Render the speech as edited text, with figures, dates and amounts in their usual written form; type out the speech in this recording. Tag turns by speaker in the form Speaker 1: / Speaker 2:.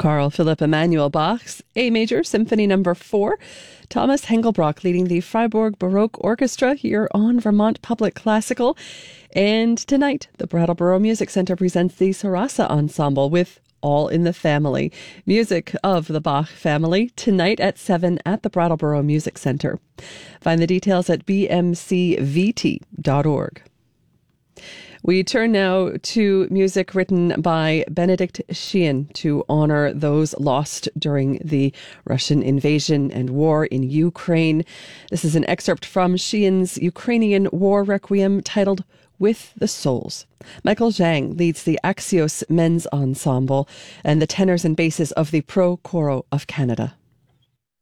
Speaker 1: Carl Philipp Emanuel Bach's A Major Symphony No. 4. Thomas Hengelbrock leading the Freiburg Baroque Orchestra here on Vermont Public Classical. And tonight, the Brattleboro Music Center presents the Sarasa Ensemble with All in the Family. Music of the Bach family tonight at 7 at the Brattleboro Music Center. Find the details at bmcvt.org. We turn now to music written by Benedict Sheehan to honor those lost during the Russian invasion and war in Ukraine. This is an excerpt from Sheehan's Ukrainian War Requiem titled With the Souls. Michael Zhang leads the Axios Men's Ensemble and the tenors and basses of the Pro Coro of Canada.